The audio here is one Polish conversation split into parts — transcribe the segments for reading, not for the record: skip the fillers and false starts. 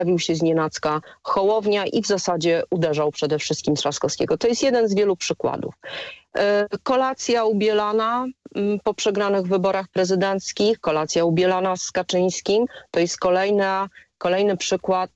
pojawił się znienacka Hołownia i w zasadzie uderzał przede wszystkim Trzaskowskiego. To jest jeden z wielu przykładów. Kolacja u Bielana po przegranych wyborach prezydenckich, kolacja u Bielana z Kaczyńskim, to jest kolejny przykład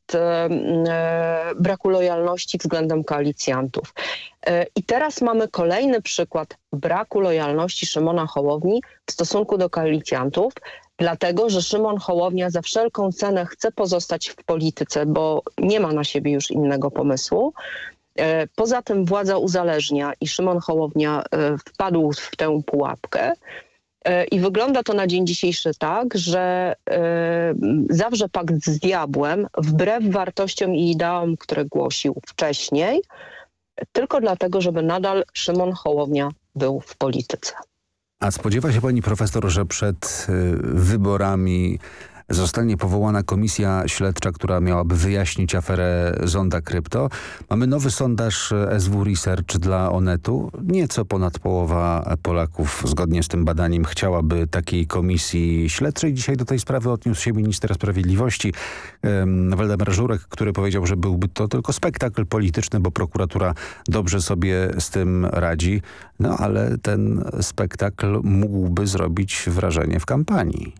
braku lojalności względem koalicjantów. I teraz mamy kolejny przykład braku lojalności Szymona Hołowni w stosunku do koalicjantów, dlatego że Szymon Hołownia za wszelką cenę chce pozostać w polityce, bo nie ma na siebie już innego pomysłu. Poza tym władza uzależnia i Szymon Hołownia wpadł w tę pułapkę. I wygląda to na dzień dzisiejszy tak, że zawrze pakt z diabłem wbrew wartościom i ideałom, które głosił wcześniej, tylko dlatego, żeby nadal Szymon Hołownia był w polityce. A spodziewa się pani profesor, że przed wyborami zostanie powołana komisja śledcza, która miałaby wyjaśnić aferę Zonda Krypto? Mamy nowy sondaż SW Research dla Onetu. Nieco ponad połowa Polaków zgodnie z tym badaniem chciałaby takiej komisji śledczej. Dzisiaj do tej sprawy odniósł się minister sprawiedliwości Waldemar Żurek, który powiedział, że byłby to tylko spektakl polityczny, bo prokuratura dobrze sobie z tym radzi. No ale ten spektakl mógłby zrobić wrażenie w kampanii.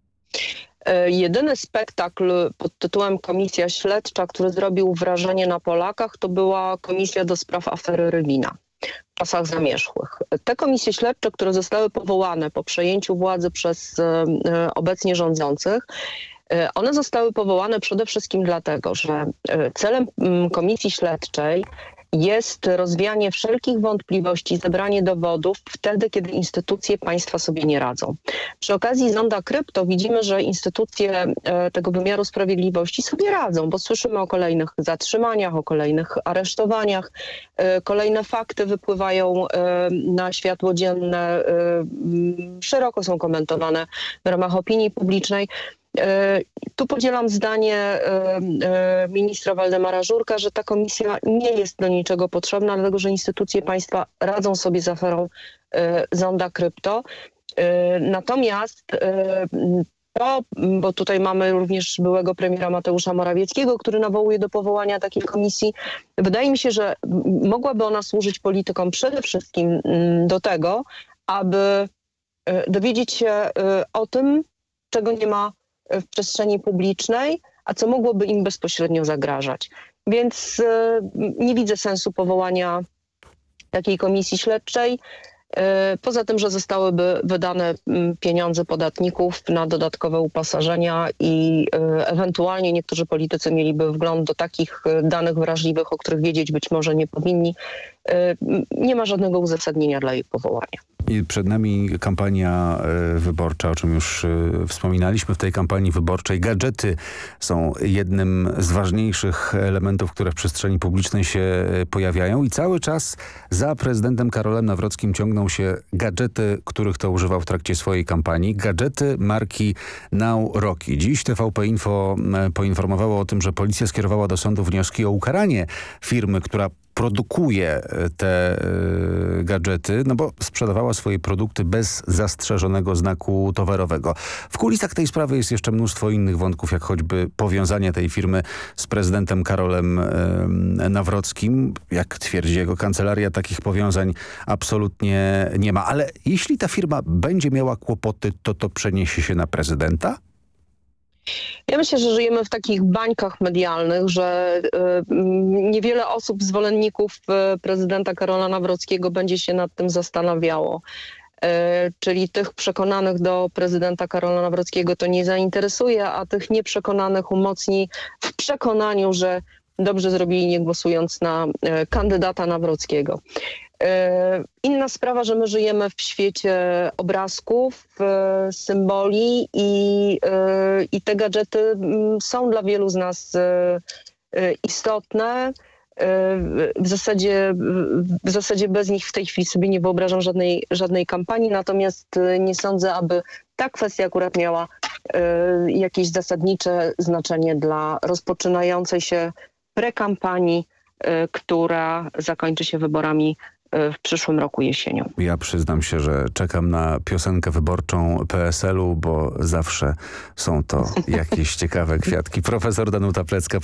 Jedyny spektakl pod tytułem Komisja Śledcza, który zrobił wrażenie na Polakach, to była Komisja do spraw afery Rywina w czasach zamierzchłych. Te komisje śledcze, które zostały powołane po przejęciu władzy przez obecnie rządzących, one zostały powołane przede wszystkim dlatego, że celem komisji śledczej jest rozwianie wszelkich wątpliwości, zebranie dowodów wtedy, kiedy instytucje państwa sobie nie radzą. Przy okazji Zonda Krypto widzimy, że instytucje tego wymiaru sprawiedliwości sobie radzą, bo słyszymy o kolejnych zatrzymaniach, o kolejnych aresztowaniach. Kolejne fakty wypływają na światło dzienne, szeroko są komentowane w ramach opinii publicznej. Tu podzielam zdanie ministra Waldemara Żurka, że ta komisja nie jest do niczego potrzebna, dlatego że instytucje państwa radzą sobie z aferą Zonda Krypto. Natomiast to, bo tutaj mamy również byłego premiera Mateusza Morawieckiego, który nawołuje do powołania takiej komisji, wydaje mi się, że mogłaby ona służyć politykom przede wszystkim do tego, aby dowiedzieć się o tym, czego nie ma w przestrzeni publicznej, a co mogłoby im bezpośrednio zagrażać. Więc nie widzę sensu powołania takiej komisji śledczej. Poza tym, że zostałyby wydane pieniądze podatników na dodatkowe uposażenia i ewentualnie niektórzy politycy mieliby wgląd do takich danych wrażliwych, o których wiedzieć być może nie powinni. Nie ma żadnego uzasadnienia dla jej powołania. I przed nami kampania wyborcza, o czym już wspominaliśmy. W tej kampanii wyborczej gadżety są jednym z ważniejszych elementów, które w przestrzeni publicznej się pojawiają i cały czas za prezydentem Karolem Nawrockim ciągną się gadżety, których to używał w trakcie swojej kampanii. Gadżety marki Now Roki. Dziś TVP Info poinformowało o tym, że policja skierowała do sądu wnioski o ukaranie firmy, która produkuje te gadżety, no bo sprzedawała swoje produkty bez zastrzeżonego znaku towarowego. W kulisach tej sprawy jest jeszcze mnóstwo innych wątków, jak choćby powiązanie tej firmy z prezydentem Karolem Nawrockim. Jak twierdzi jego kancelaria, takich powiązań absolutnie nie ma. Ale jeśli ta firma będzie miała kłopoty, to przeniesie się na prezydenta? Ja myślę, że żyjemy w takich bańkach medialnych, że niewiele osób, zwolenników prezydenta Karola Nawrockiego będzie się nad tym zastanawiało. Czyli tych przekonanych do prezydenta Karola Nawrockiego to nie zainteresuje, a tych nieprzekonanych umocni w przekonaniu, że dobrze zrobili nie głosując na kandydata Nawrockiego. Inna sprawa, że my żyjemy w świecie obrazków, symboli i te gadżety są dla wielu z nas istotne. W zasadzie bez nich w tej chwili sobie nie wyobrażam żadnej kampanii, natomiast nie sądzę, aby ta kwestia akurat miała jakieś zasadnicze znaczenie dla rozpoczynającej się prekampanii, która zakończy się wyborami w przyszłym roku jesienią. Ja przyznam się, że czekam na piosenkę wyborczą PSL-u, bo zawsze są to jakieś ciekawe kwiatki. Profesor Danuta Plecka,